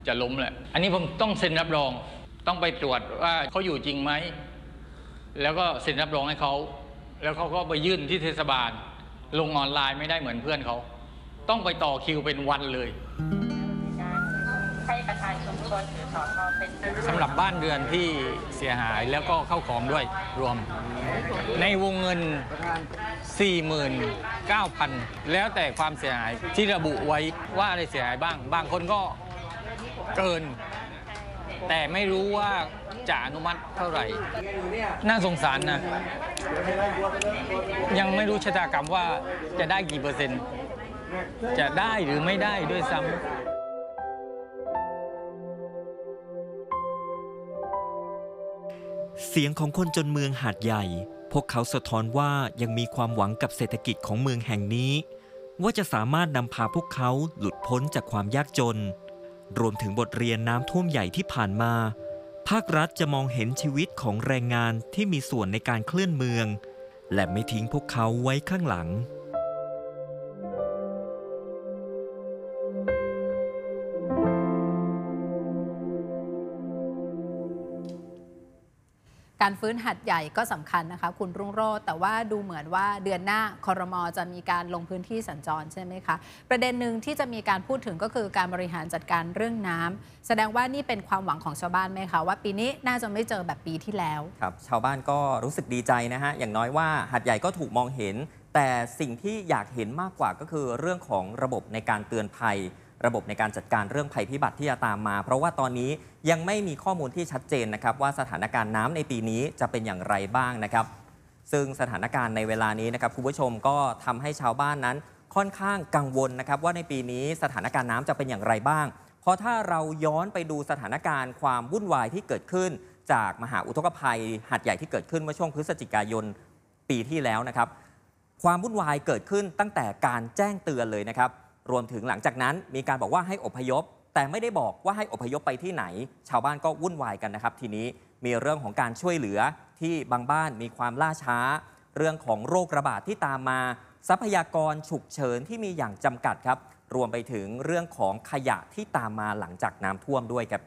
จะล้มแหละอันนี้ผมต้องเซ็นรับรองต้องไปตรวจว่าเขาอยู่จริงไหมแล้วก็เซ็นรับรองให้เขาแล้วเขาก็ไปยื่นที่เทศบาลลงออนไลน์ไม่ได้เหมือนเพื่อนเขาต้องไปต่อคิวเป็นวันเลยให้ประธานชุมชนหรือสทเป็นสำหรับบ้านเรือนที่เสียหายแล้วก็เข้าของด้วยรวมในวงเงิน 49,000 แล้วแต่ความเสียหายที่ระบุไว้ว่าอะไรเสียหายบ้างบางคนก็เกินแต่ไม่รู้ว่าจะอนุมัติเท่าไหร่น่าสงสารนะยังไม่รู้ชะตากรรมว่าจะได้กี่เปอร์เซ็นต์จะได้หรือไม่ได้ด้วยซ้ำเสียงของคนจนเมืองหาดใหญ่พวกเขาสะท้อนว่ายังมีความหวังกับเศรษฐกิจของเมืองแห่งนี้ว่าจะสามารถนำพาพวกเขาหลุดพ้นจากความยากจนรวมถึงบทเรียนน้ำท่วมใหญ่ที่ผ่านมาภาครัฐจะมองเห็นชีวิตของแรงงานที่มีส่วนในการเคลื่อนเมืองและไม่ทิ้งพวกเขาไว้ข้างหลังการฟื้นหัดใหญ่ก็สำคัญนะคะคุณรุ่งโรจน์แต่ว่าดูเหมือนว่าเดือนหน้าครม.จะมีการลงพื้นที่สัญจรใช่ไหมคะประเด็นหนึ่งที่จะมีการพูดถึงก็คือการบริหารจัดการเรื่องน้ำแสดงว่านี่เป็นความหวังของชาวบ้านไหมคะว่าปีนี้น่าจะไม่เจอแบบปีที่แล้วครับชาวบ้านก็รู้สึกดีใจนะฮะอย่างน้อยว่าหัดใหญ่ก็ถูกมองเห็นแต่สิ่งที่อยากเห็นมากกว่าก็คือเรื่องของระบบในการเตือนภัยระบบในการจัดการเรื่องภัยพิบัติที่จะตามมาเพราะว่าตอนนี้ยังไม่มีข้อมูลที่ชัดเจนนะครับว่าสถานการณ์น้ำในปีนี้จะเป็นอย่างไรบ้างนะครับซึ่งสถานการณ์ในเวลานี้นะครับคุณผู้ชมก็ทำให้ชาวบ้านนั้นค่อนข้างกังวลนะครับว่าในปีนี้สถานการณ์น้ำจะเป็นอย่างไรบ้างเพราะถ้าเราย้อนไปดูสถานการณ์ความวุ่นวายที่เกิดขึ้นจากมหาอุทกภัยหัดใหญ่ที่เกิดขึ้นเมื่อช่วงพฤศจิกายนปีที่แล้วนะครับความวุ่นวายเกิดขึ้นตั้งแต่การแจ้งเตือนเลยนะครับรวมถึงหลังจากนั้นมีการบอกว่าให้อพยพแต่ไม่ได้บอกว่าให้อพยพไปที่ไหนชาวบ้านก็วุ่นวายกันนะครับทีนี้มีเรื่องของการช่วยเหลือที่บางบ้านมีความล่าช้าเรื่องของโรคระบาดที่ตามมาทรัพยากรฉุกเฉินที่มีอย่างจำกัดครับรวมไปถึงเรื่องของขยะที่ตามมาหลังจากน้ำท่วมด้วยครับ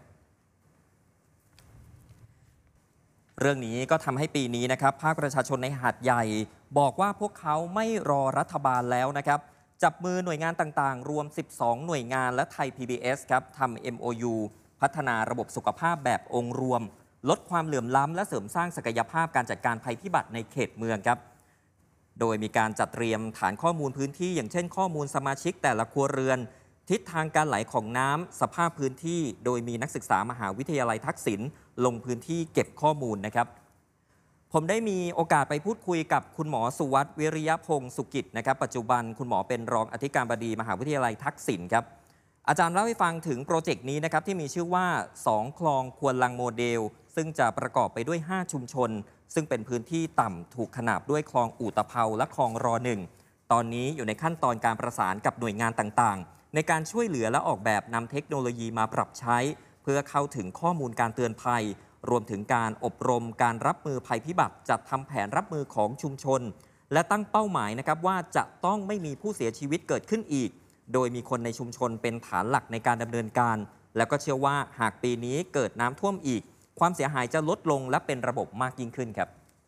เรื่องนี้ก็ทำให้ปีนี้นะครับภาคประชาชนในหาดใหญ่บอกว่าพวกเขาไม่รอรัฐบาลแล้วนะครับจับมือหน่วยงานต่างๆรวม12หน่วยงานและไทย PBS ครับทำ MOU พัฒนาระบบสุขภาพแบบองค์รวมลดความเหลื่อมล้ำและเสริมสร้างศักยภาพการจัดการภัยพิบัติในเขตเมืองครับโดยมีการจัดเตรียมฐานข้อมูลพื้นที่อย่างเช่นข้อมูลสมาชิกแต่ละครัวเรือนทิศทางการไหลของน้ำสภาพพื้นที่โดยมีนักศึกษามหาวิทยาลัยทักษิณลงพื้นที่เก็บข้อมูลนะครับผมได้มีโอกาสไปพูดคุยกับคุณหมอสุวัฒน์วิริยพงศ์สุกิจนะครับปัจจุบันคุณหมอเป็นรองอธิการบดีมหาวิทยาลัยทักษิณครับอาจารย์เล่าให้ฟังถึงโปรเจกต์นี้นะครับที่มีชื่อว่า2คลองควนลังโมเดลซึ่งจะประกอบไปด้วย5ชุมชนซึ่งเป็นพื้นที่ต่ำถูกขนาบด้วยคลองอู่ตะเภาและคลองร1ตอนนี้อยู่ในขั้นตอนการประสานกับหน่วยงานต่างๆในการช่วยเหลือและออกแบบนำเทคโนโลยีมาปรับใช้เพื่อเข้าถึงข้อมูลการเตือนภัยรวมถึงการอบรมการรับมือภัยพิบัติจัดทำแผนรับมือของชุมชนและตั้งเป้าหมายนะครับว่าจะต้องไม่มีผู้เสียชีวิตเกิดขึ้นอีกโดยมีคนในชุมชนเป็นฐานหลักในการดำเนินการแล้วก็เชื่อว่าหากปีนี้เกิดน้ำท่วมอีกความเสียหายจะลดลงและเป็นระบบมากยิ่งขึ้นครับ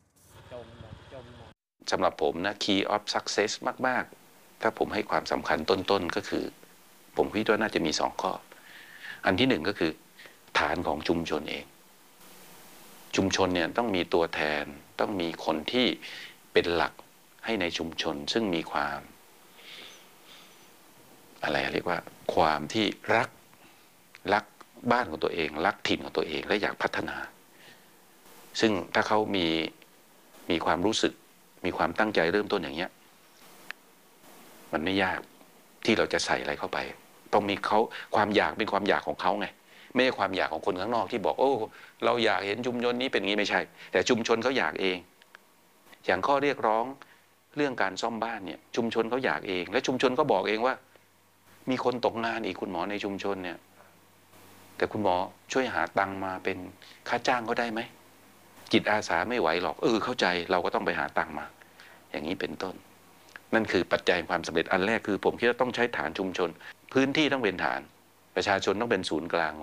สำหรับผมนะ Key of Success มากๆถ้าผมให้ความสำคัญต้นๆก็คือผมคิดว่าน่าจะมี2ข้ออันที่1ก็คือฐานของชุมชนเองชุมชนเนี่ยต้องมีตัวแทนต้องมีคนที่เป็นหลักให้ในชุมชนซึ่งมีความอะไรเรียกว่าความที่รักบ้านของตัวเองรักถิ่นของตัวเองและอยากพัฒนาซึ่งถ้าเขามีความรู้สึกมีความตั้งใจเริ่มต้นอย่างเงี้ยมันไม่ยากที่เราจะใส่อะไรเข้าไปต้องมีเขาความอยากเป็นความอยากของเขาไงไม่ใช่ความอยากของคนข้างนอกที่บอกโอ้เราอยากเห็นชุมชนนี้เป็นอย่างนี้ไม่ใช่แต่ชุมชนเขาอยากเองอย่างข้อเรียกร้องเรื่องการซ่อมบ้านเนี่ยชุมชนเขาอยากเองและชุมชนก็บอกเองว่ามีคนตกงานอีกคุณหมอในชุมชนเนี่ยแต่คุณหมอช่วยหาตังค์มาเป็นค่าจ้างเขาได้ไหมจิตอาสาไม่ไหวหรอกเข้าใจเราก็ต้องไปหาตังค์มาอย่างนี้เป็นต้นนั่นคือปัจจัยความสำเร็จอันแรกคือผมคิดว่าต้องใช้ฐานชุมชนพื้นที่ต้องเป็นฐานประชาชนต้องเป็นศูนย์กลาง